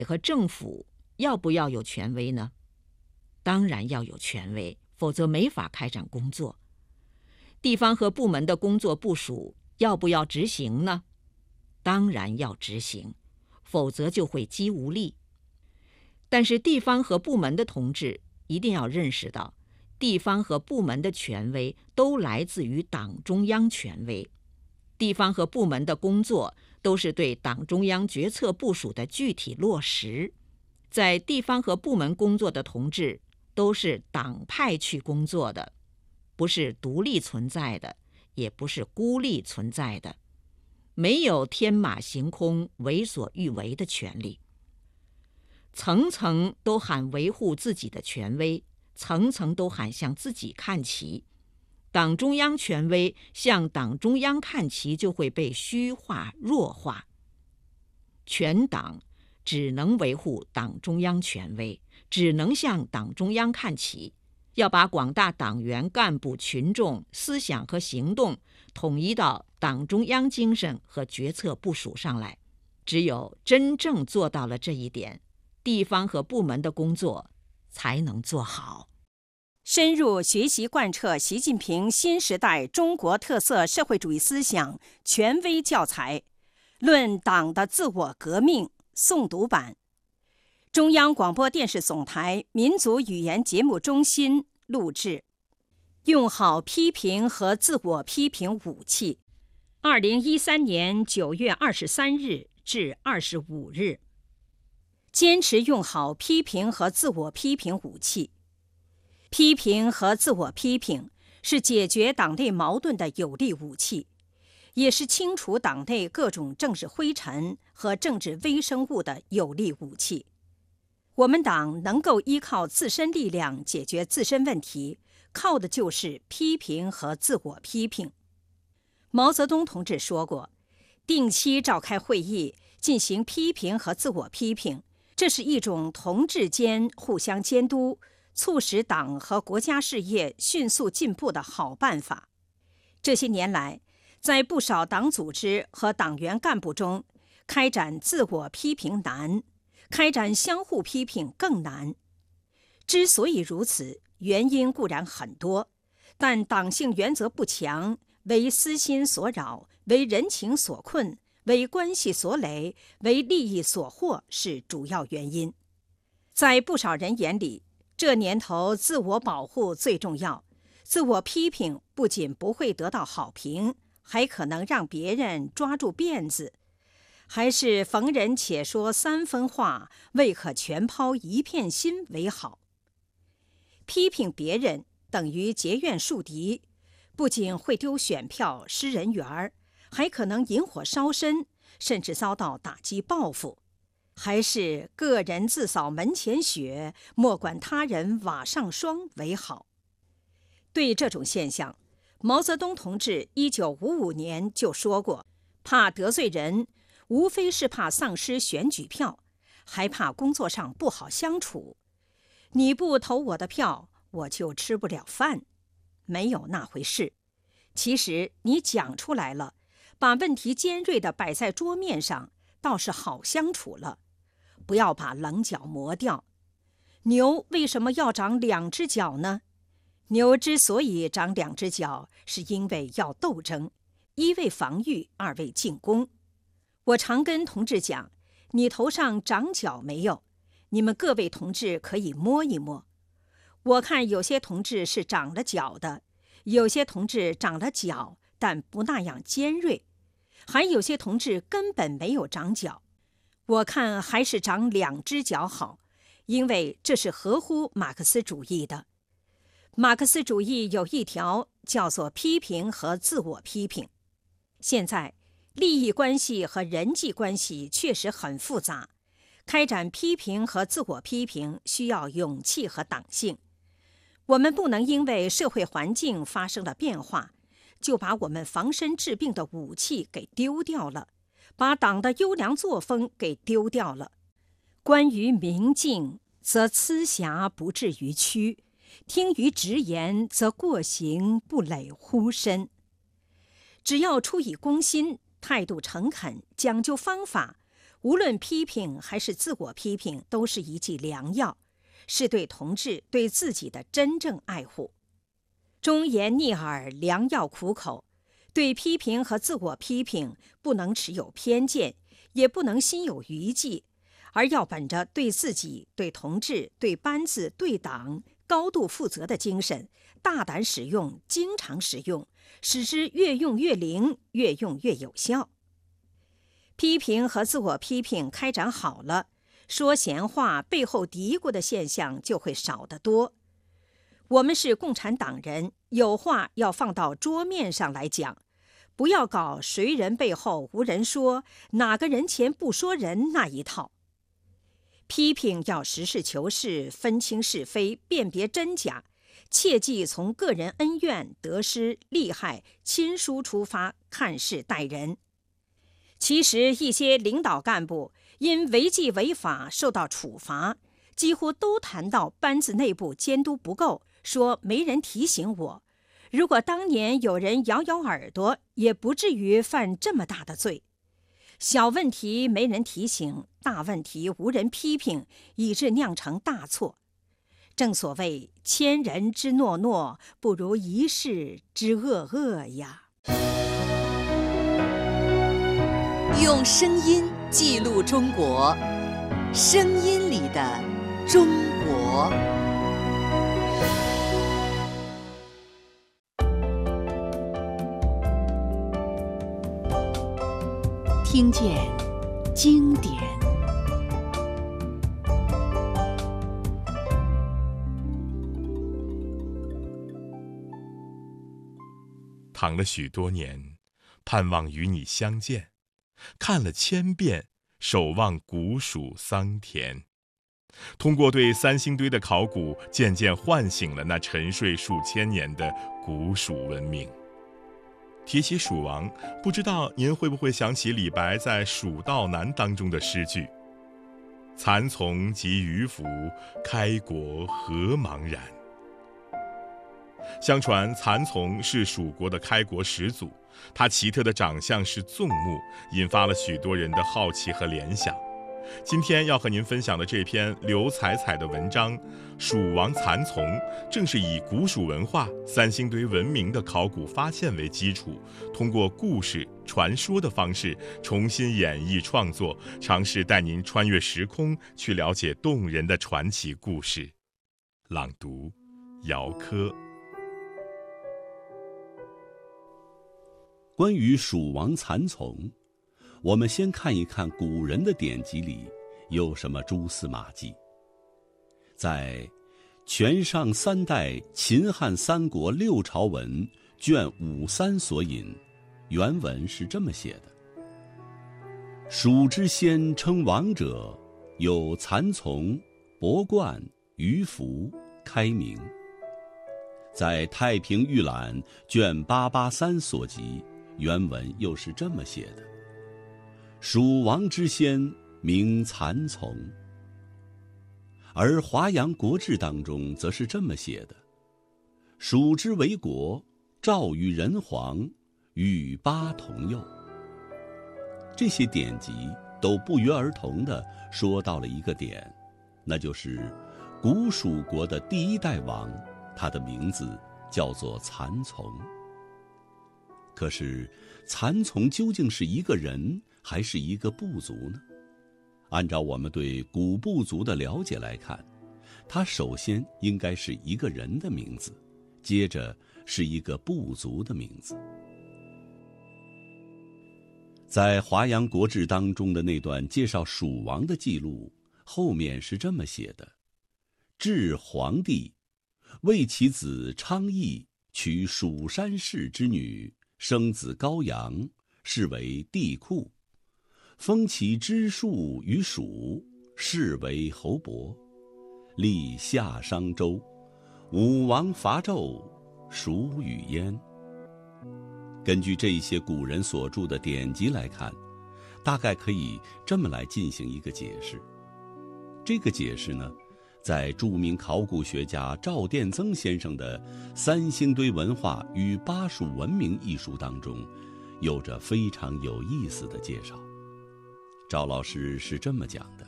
和政府要不要有权威呢？当然要有权威，否则没法开展工作。地方和部门的工作部署要不要执行呢？当然要执行，否则就会鸡无力。但是地方和部门的同志一定要认识到，地方和部门的权威都来自于党中央权威。地方和部门的工作都是对党中央决策部署的具体落实。在地方和部门工作的同志都是党派去工作的，不是独立存在的，也不是孤立存在的，没有天马行空、为所欲为的权利。层层都喊维护自己的权威，层层都喊向自己看齐。党中央权威向党中央看齐，就会被虚化、弱化。全党只能维护党中央权威，只能向党中央看齐，要把广大党员、干部、群众思想和行动统一到党中央精神和决策部署上来。只有真正做到了这一点，地方和部门的工作才能做好。 深入学习贯彻习近平新时代中国特色社会主义思想权威教材《论党的自我革命》诵读版，中央广播电视总台民族语言节目中心录制。用好批评和自我批评武器。2013年9月23日至25日。坚持用好批评和自我批评武器。批评和自我批评是解决党内矛盾的有力武器，也是清除党内各种政治灰尘和政治微生物的有力武器。我们党能够依靠自身力量解决自身问题，靠的就是批评和自我批评。毛泽东同志说过，定期召开会议进行批评和自我批评，这是一种同志间互相监督，促使党和国家事业迅速进步的好办法。这些年来，在不少党组织和党员干部中，开展自我批评难，开展相互批评更难。之所以如此，原因固然很多，但党性原则不强，为私心所扰，为人情所困，为关系所累，为利益所惑是主要原因。在不少人眼里，这年头自我保护最重要，自我批评不仅不会得到好评，还可能让别人抓住辫子，还是逢人且说三分话，未可全抛一片心为好。批评别人等于结怨树敌，不仅会丢选票、失人缘，还可能引火烧身，甚至遭到打击报复。还是个人自扫门前雪，莫管他人瓦上霜为好。对这种现象，毛泽东同志1955年就说过，怕得罪人，无非是怕丧失选举票，还怕工作上不好相处。你不投我的票，我就吃不了饭。没有那回事。其实你讲出来了，把问题尖锐地摆在桌面上，倒是好相处了。不要把棱角磨掉。牛为什么要长两只脚呢？牛之所以长两只脚，是因为要斗争，一为防御，二为进攻。我常跟同志讲，你头上长角没有？你们各位同志可以摸一摸。我看有些同志是长了角的，有些同志长了角，但不那样尖锐，还有些同志根本没有长角。我看还是长两只脚好，因为这是合乎马克思主义的。马克思主义有一条叫做批评和自我批评。现在利益关系和人际关系确实很复杂，开展批评和自我批评需要勇气和党性。我们不能因为社会环境发生了变化，就把我们防身治病的武器给丢掉了，把党的优良作风给丢掉了。关于明镜，则疵瑕不至于屈；听于直言，则过行不累乎身。只要出于公心，态度诚恳，讲究方法， 无论批评还是自我批评，都是一剂良药，是对同志、对自己的真正爱护。忠言逆耳，良药苦口。对批评和自我批评，不能持有偏见，也不能心有余悸，而要本着对自己、对同志、对班子、对党高度负责的精神，大胆使用，经常使用，使之越用越灵，越用越有效。批评和自我批评开展好了，说闲话背后嘀咕的现象就会少得多。我们是共产党人，有话要放到桌面上来讲，不要搞谁人背后无人说，哪个人前不说人那一套。批评要实事求是，分清是非，辨别真假，切忌从个人恩怨、得失、利害、亲疏出发看事待人。其实一些领导干部因违纪违法受到处罚，几乎都谈到班子内部监督不够，说没人提醒我，如果当年有人摇摇耳朵，也不至于犯这么大的罪。小问题没人提醒，大问题无人批评，以致酿成大错。正所谓千人之诺诺，不如一世之恶恶呀。 用声音记录中国，声音里的中国。听见经典。 躺了许多年，盼望与你相见，看了1000遍，守望古蜀桑田。通过对三星堆的考古，渐渐唤醒了那沉睡数千年的古蜀文明。提起蜀王，不知道您会不会想起李白在《蜀道难》当中的诗句：蚕丛及鱼凫，开国何茫然。相传蚕丛是蜀国的开国始祖，它奇特的长相是纵目，引发了许多人的好奇和联想。今天要和您分享的这篇刘彩彩的文章《蜀王蚕丛》，正是以古蜀文化、三星堆文明的考古发现为基础，通过故事、传说的方式重新演绎创作，尝试带您穿越时空，去了解动人的传奇故事。朗读：姚科。 关于蜀王蚕丛，我们先看一看古人的典籍里有什么蛛丝马迹。在《全上3代秦汉三国6朝文》卷53所引，原文是这么写的：蜀之先称王者，有蚕丛、博冠、鱼凫、开明。在《太平御览》卷883所集，原文又是这么写的：蜀王之先，名蚕丛。而《华阳国志》当中则是这么写的：蜀之为国，诏与人皇，与8同幼。这些典籍都不约而同地说到了一个点，那就是古蜀国的第1代王，他的名字叫做蚕丛。可是蚕丛究竟是一个人还是一个部族呢？按照我们对古部族的了解来看，它首先应该是一个人的名字，接着是一个部族的名字。在《华阳国志》当中的那段介绍蜀王的记录，后面是这么写的：至皇帝，为其子昌邑娶蜀山氏之女，生子高阳，是为帝喾，封其支庶于蜀，是为侯伯，立夏商周，武王伐纣，蜀与焉。根据这些古人所著的典籍来看，大概可以这么来进行一个解释。这个解释呢，在著名考古学家赵殿增先生的《三星堆文化与巴蜀文明》一书当中，有着非常有意思的介绍。 赵老师是这么讲的：